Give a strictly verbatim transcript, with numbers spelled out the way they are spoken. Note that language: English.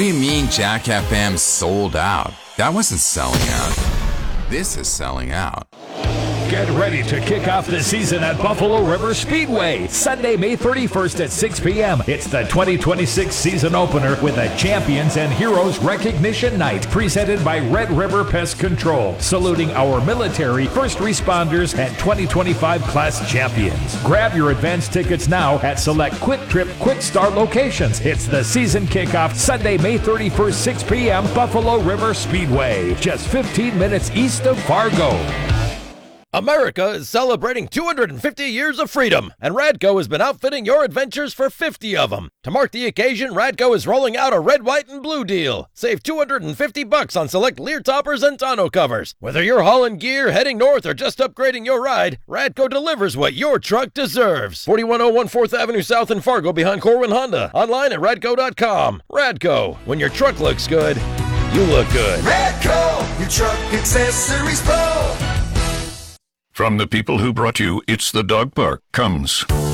What do you mean Jack F M sold out? That wasn't selling out. This is selling out. Get ready to kick off the season at Buffalo River Speedway, Sunday, May thirty-first at six p.m. It's the twenty twenty-six season opener with a Champions and Heroes Recognition Night presented by Red River Pest Control, saluting our military, first responders, and twenty twenty-five class champions. Grab your advance tickets now at select Quick Trip Quick Start locations. It's the season kickoff, Sunday, May thirty-first, six p.m., Buffalo River Speedway, just fifteen minutes east of Fargo. America is celebrating two hundred fifty years of freedom, and Radco has been outfitting your adventures for fifty of them. To mark the occasion, Radco is rolling out a red, white, and blue deal. Save two hundred fifty bucks on select Lear toppers and tonneau covers. Whether you're hauling gear, heading north, or just upgrading your ride, Radco delivers what your truck deserves. forty-one oh one fourth Avenue South in Fargo behind Corwin Honda. Online at radco dot com. Radco, when your truck looks good, you look good. Radco, your truck accessories pro. From the people who brought you It's the Dog Park comes